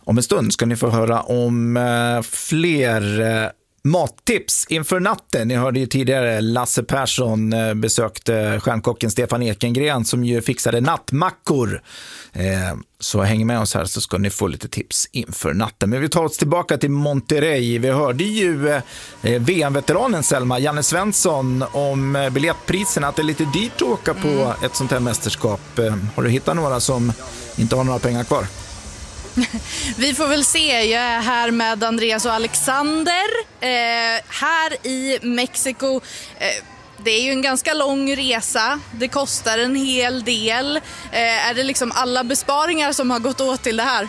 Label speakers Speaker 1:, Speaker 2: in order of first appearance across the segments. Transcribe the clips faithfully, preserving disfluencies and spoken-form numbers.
Speaker 1: Om en stund ska ni få höra om eh, fler eh, mattips inför natten. Ni hörde ju tidigare Lasse Persson eh, besökte stjärnkocken Stefan Ekengren som ju fixade nattmackor. Eh, så häng med oss här så ska ni få lite tips inför natten. Men vi tar oss tillbaka till Monterrey. Vi hörde ju eh, V M-veteranen Selma, Janne Svensson, om eh, biljettpriserna, att det är lite dyrt att åka på mm. ett sånt här mästerskap. Eh, har du hittat några som inte har några pengar kvar?
Speaker 2: Vi får väl se. Jag är här med Andreas och Alexander eh, här i Mexiko. Eh, det är ju en ganska lång resa. Det kostar en hel del. Eh, är det liksom alla besparingar som har gått åt till det här?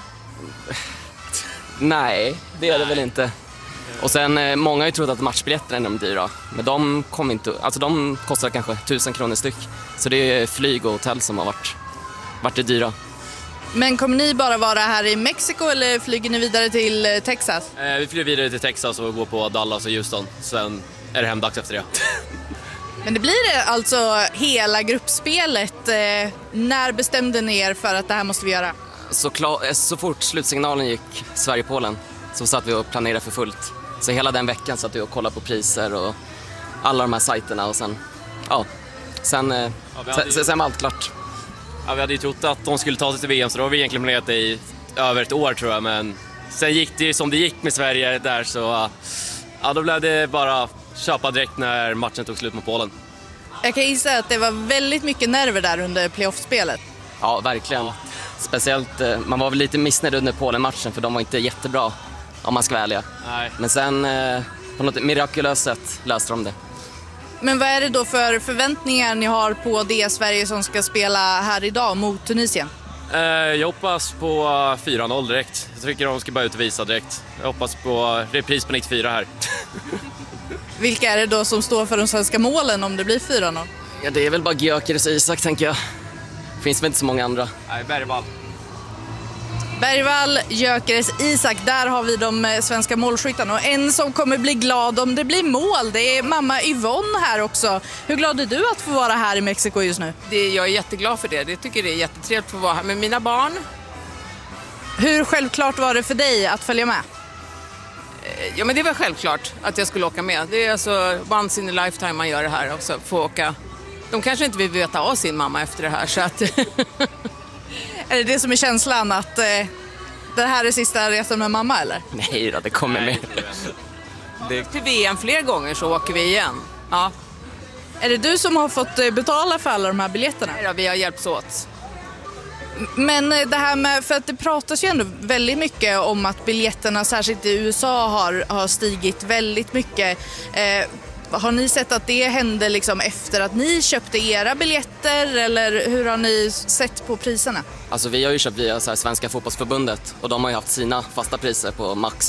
Speaker 3: Nej, det är det väl inte. Och sen, eh, många har ju trott att matchbiljetterna är de dyra. Men de, kom inte, alltså de kostar kanske tusen kronor styck. Så det är flyg och hotell som har varit, varit det dyra.
Speaker 2: Men kommer ni bara vara här i Mexiko eller flyger ni vidare till Texas?
Speaker 4: Eh, vi flyger vidare till Texas och går på Dallas och Houston. Sen är det hemdags efter det.
Speaker 2: Men det blir det alltså hela gruppspelet. Eh, när bestämde ni er för att det här måste vi göra?
Speaker 3: Så, klar, så fort slutsignalen gick Sverige-Polen så satt vi och planerade för fullt. Så hela den veckan satt vi och kollade på priser och alla de här sajterna. Och sen, ja, sen, eh, ja, sen, ju... sen var allt klart.
Speaker 4: Ja, vi hade ju trott att de skulle ta sig till V M, så då har vi egentligen planerat det i över ett år tror jag. Men sen gick det ju som det gick med Sverige där, så ja, då blev det bara köpa direkt när matchen tog slut mot Polen.
Speaker 2: Jag kan gissa att det var väldigt mycket nerver där under playoff-spelet.
Speaker 3: Ja, verkligen. Ja. Speciellt, man var väl lite missnöjd under Polen-matchen för de var inte jättebra, om man ska välja. Nej. Men sen på något mirakulöst sätt löste de det.
Speaker 2: Men vad är det då för förväntningar ni har på det Sverige som ska spela här idag mot Tunisien?
Speaker 4: Eh, jag hoppas på fyra noll direkt. Jag tycker de ska bara ut och visa direkt. Jag hoppas på repris på nittiofyra här.
Speaker 2: Vilka är det då som står för de svenska målen om det blir fyra noll?
Speaker 3: Ja, det är väl bara Gyökeres och Isak, tänker jag. Finns väl inte så många andra.
Speaker 4: Nej, Bergvall.
Speaker 2: Bergvall, Gyökeres, Isak, där har vi de svenska målskyttarna. Och en som kommer bli glad om det blir mål, det är mamma Yvonne här också. Hur glad är du att få vara här i Mexiko just nu?
Speaker 5: Det, jag är jätteglad för det. Jag tycker det är jättetrevligt att få vara här med mina barn.
Speaker 2: Hur självklart var det för dig att följa med?
Speaker 5: Ja, men det var självklart att jag skulle åka med. Det är alltså once in a lifetime man gör det här. Och så få åka. De kanske inte vill veta av sin mamma efter det här, så att...
Speaker 2: Är det det som är känslan, att eh, det här är sista resan med mamma, eller?
Speaker 3: Nej då, det kommer med.
Speaker 5: Det... Till V M fler gånger så åker vi igen. Ja.
Speaker 2: Är det du som har fått betala för alla de här biljetterna?
Speaker 5: Nej då, vi har hjälpts åt.
Speaker 2: Men det här med, för att det pratas ju ändå väldigt mycket om att biljetterna, särskilt i U S A, har, har stigit väldigt mycket. Eh, Har ni sett att det hände liksom efter att ni köpte era biljetter, eller hur har ni sett på priserna?
Speaker 3: Alltså vi har ju köpt via så här Svenska fotbollsförbundet och de har ju haft sina fasta priser på Max